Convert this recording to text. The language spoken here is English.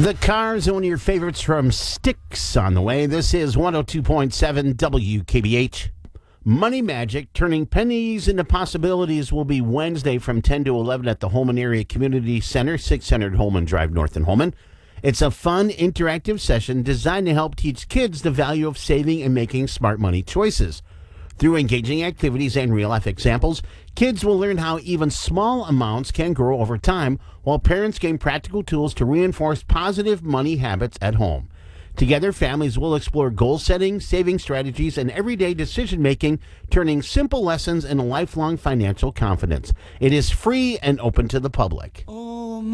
The Cars and one of your favorites from Styx on the way. This is 102.7 WKBH. Money Magic, turning pennies into possibilities, will be Wednesday from 10 to 11 at the Holman Area Community Center, 600 Holman Drive North in Holman. It's a fun, interactive session designed to help teach kids the value of saving and making smart money choices. Through engaging activities and real-life examples, kids will learn how even small amounts can grow over time, while parents gain practical tools to reinforce positive money habits at home. Together, families will explore goal setting, saving strategies, and everyday decision-making, turning simple lessons into lifelong financial confidence. It is free and open to the public.